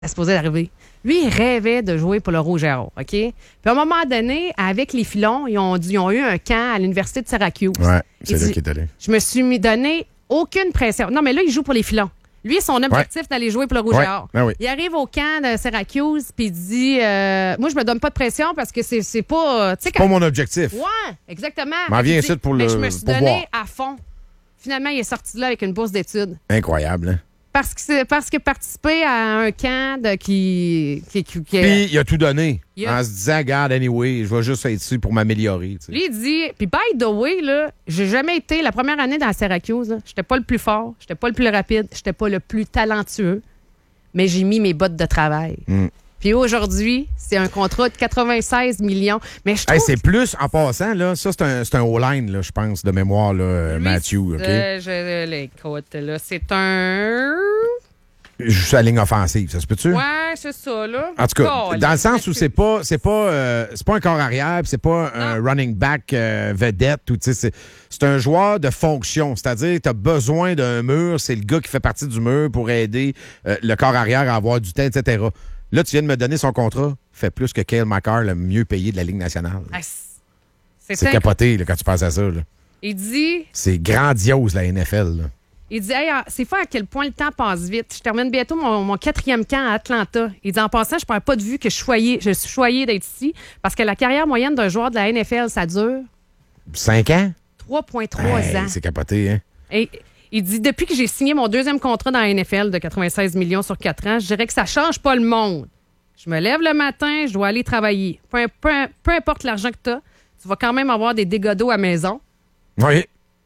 C'est supposé d'arriver. Lui, il rêvait de jouer pour le Rouge et Or, OK? Puis à un moment donné, avec les Filons, ils ont eu un camp à l'Université de Syracuse. Ouais, c'est là qu'il est allé. Je me suis donné aucune pression. Non, mais là, il joue pour les Filons. Lui, son objectif, d'aller jouer pour le Rouge et Or. Ben oui. Il arrive au camp de Syracuse, puis il dit moi, je me donne pas de pression parce que c'est pas. C'est pas mon objectif. Ouais, exactement. M'en viens ici pour mais le je me suis pour donné voir. à fond. Finalement, il est sorti de là avec une bourse d'études. Incroyable, hein? Parce que participer à un camp qui Puis il a tout donné. Il a- En se disant, regarde, anyway, je vais juste être ici pour m'améliorer. Tu sais. Lui, il dit, puis by the way, là, j'ai jamais été, la première année dans Syracuse, là, j'étais pas le plus fort, j'étais pas le plus rapide, j'étais pas le plus talentueux, mais j'ai mis mes bottes de travail. Puis aujourd'hui, c'est un contrat de 96 millions. Mais je trouve Hey, c'est plus, en passant, là, ça, c'est un O-line, là, je pense, de mémoire, là, lui, Matthew. OK? Écoute, là, c'est un... Je suis à la ligne offensive, ça se peut-tu? Ouais, c'est ça, là. En tout cas, Oh, dans le sens où c'est pas un corps arrière, puis c'est pas un running back vedette, ou, tu sais, c'est un joueur de fonction. C'est-à-dire, tu as besoin d'un mur, c'est le gars qui fait partie du mur pour aider le corps arrière à avoir du temps, etc. Là, tu viens de me donner son contrat, fait plus que Cale Makar, le mieux payé de la Ligue nationale. Ah, C'est capoté là, quand tu penses à ça. Là. Il dit... C'est grandiose, la NFL. Là. Il dit, hey, c'est fou à quel point le temps passe vite. Je termine bientôt mon 4e camp à Atlanta. Il dit, en passant, je ne perds pas de vue que je suis choyé d'être ici parce que la carrière moyenne d'un joueur de la NFL, ça dure 5 ans? 3,3 ans. C'est capoté, hein? Et il dit, depuis que j'ai signé mon 2e contrat dans la NFL de 96 millions sur 4 ans, je dirais que ça change pas le monde. Je me lève le matin, je dois aller travailler. Peu importe l'argent que tu vas quand même avoir des dégâts d'eau à la maison. Oui.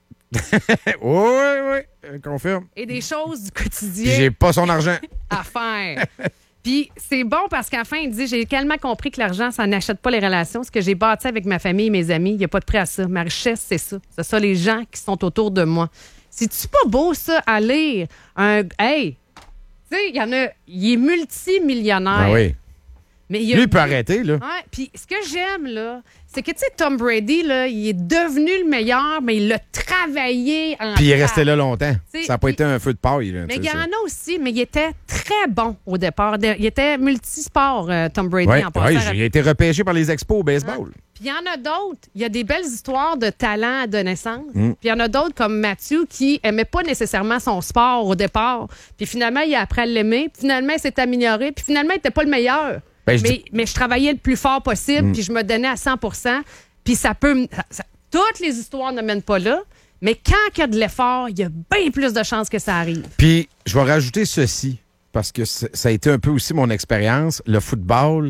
oui, confirme. Et des choses du quotidien. Puis j'ai pas son argent. À faire. Puis c'est bon parce qu'à la fin, il dit, j'ai tellement compris que l'argent, ça n'achète pas les relations. Ce que j'ai bâti avec ma famille et mes amis, il n'y a pas de prix à ça. Ma richesse, c'est ça. C'est ça, les gens qui sont autour de moi. C'est-tu pas beau, ça, à lire? Hey! Tu sais, il est multimillionnaire. Ben oui. Mais Lui, il peut arrêter, là. Ouais, puis ce que j'aime, là, c'est que, tu sais, Tom Brady, là, il est devenu le meilleur, mais il l'a travaillé en Puis il est resté là longtemps. T'sais, Ça n'a pas été un feu de paille, là. mais tu il y sais, en ça. a aussi, mais il était très bon au départ. Il était multisport, Tom Brady, Ouais, en passant. il a été repêché par les expos au baseball. Puis il y en a d'autres. Il y a des belles histoires de talent de naissance. Puis il y en a d'autres comme Matthew qui aimait pas nécessairement son sport au départ. Puis finalement, il a appris à l'aimer. Puis finalement, il s'est amélioré. Puis finalement, il n'était pas le meilleur. Ben, mais je travaillais le plus fort possible. Puis je me donnais à 100 %. Puis toutes les histoires ne mènent pas là. Mais quand il y a de l'effort, il y a bien plus de chances que ça arrive. Puis, je vais rajouter ceci, parce que ça a été un peu aussi mon expérience. Le football,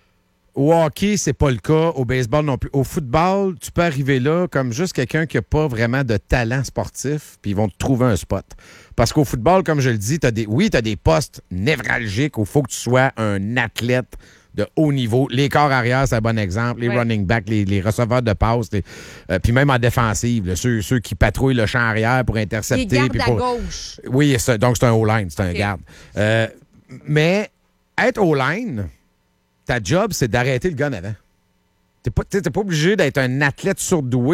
au hockey, c'est pas le cas. Au baseball non plus. Au football, tu peux arriver là comme juste quelqu'un qui n'a pas vraiment de talent sportif, puis ils vont te trouver un spot. Parce qu'au football, comme je le dis, tu as des postes névralgiques où il faut que tu sois un athlète de haut niveau. Les corps arrière, c'est un bon exemple. Les running backs, les receveurs de passe, puis même en défensive, là, ceux qui patrouillent le champ arrière pour intercepter. Les gardes puis à gauche. Oui, donc c'est un O-line, c'est un garde. Mais être O-line, ta job, c'est d'arrêter le gars en avant. T'es pas obligé d'être un athlète surdoué.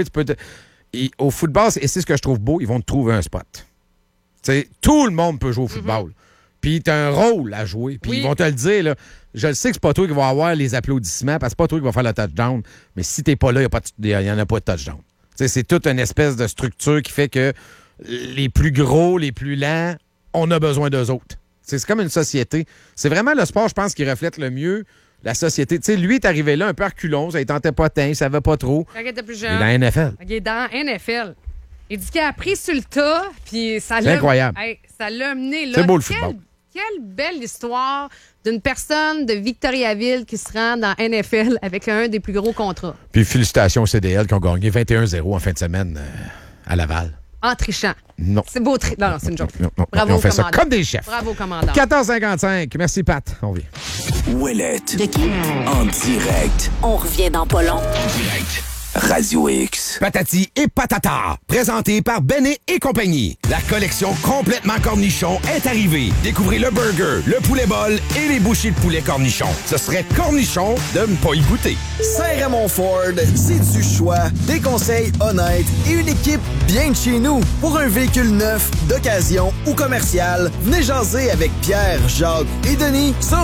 Au football, et c'est ce que je trouve beau, ils vont te trouver un spot. T'sais, tout le monde peut jouer au football. Puis t'as un rôle à jouer. Puis ils vont te le dire, là. Je le sais que c'est pas toi qui vas avoir les applaudissements parce que c'est pas toi qui va faire le touchdown. Mais si t'es pas là, il n'y en a pas de touchdown. T'sais, c'est toute une espèce de structure qui fait que les plus gros, les plus lents, on a besoin d'eux autres. C'est comme une société. C'est vraiment le sport, je pense, qui reflète le mieux la société. T'sais, lui est arrivé là un peu reculon, ça ne tentait pas tant, il savait pas trop. Quand il était plus Il est jeune. dans la NFL. Il est dans NFL. Il dit qu'il a appris sur le tas, puis ça C'est incroyable. Ça l'a amené là. C'est beau le football. Quelle belle histoire d'une personne de Victoriaville qui se rend dans NFL avec un des plus gros contrats. Puis félicitations au CDL qui ont gagné 21-0 en fin de semaine à Laval. En trichant. Non. C'est beau. Non, c'est une joke. Non, Bravo, on fait ça commandant. comme des chefs. Bravo, commandant. 14h55. Merci, Pat. On vient. Ouellette. De qui? En direct. On revient dans pas long. Direct. Radio X. Patati et patata, présenté par Benet et compagnie. La collection complètement cornichon est arrivée. Découvrez le burger, le poulet bol et les bouchées de poulet cornichon. Ce serait cornichon de ne pas y goûter. Saint-Raymond Ford, c'est du choix, des conseils honnêtes et une équipe bien de chez nous. Pour un véhicule neuf, d'occasion ou commercial, venez jaser avec Pierre, Jacques et Denis sur